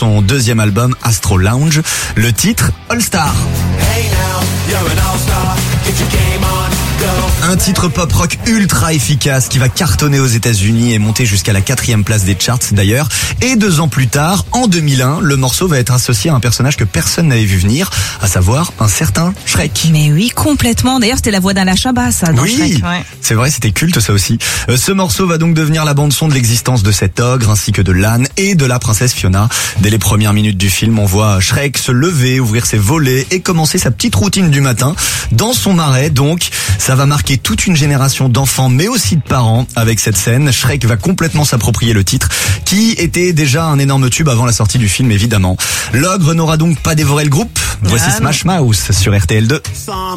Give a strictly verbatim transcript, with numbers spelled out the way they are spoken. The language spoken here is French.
son deuxième album Astro Lounge. Le titre All Star. Hey now, you're an all-star. Get your game on, go. Un titre pop-rock ultra efficace qui va cartonner aux États-Unis et monter jusqu'à la quatrième place des charts d'ailleurs. Et deux ans plus tard, en deux mille un, le morceau va être associé à un personnage que personne n'avait vu venir, à savoir un certain Shrek. Mais oui, complètement. D'ailleurs, c'était la voix d'Alain Chabat, ça, dans Oui, Shrek. Ouais. c'est vrai, c'était culte ça aussi. Euh, ce morceau va donc devenir la bande-son de l'existence de cet ogre ainsi que de l'âne et de la princesse Fiona. Dès les premières minutes du film, on voit Shrek se lever, ouvrir ses volets et commencer sa petite routine du matin dans son marais. Donc, ça va marquer toute une génération d'enfants mais aussi de parents avec cette scène. Shrek va complètement s'approprier le titre qui était déjà un énorme tube avant la sortie du film évidemment. L'ogre n'aura donc pas dévoré le groupe. Voici Ah, Smash Mouth sur R T L deux.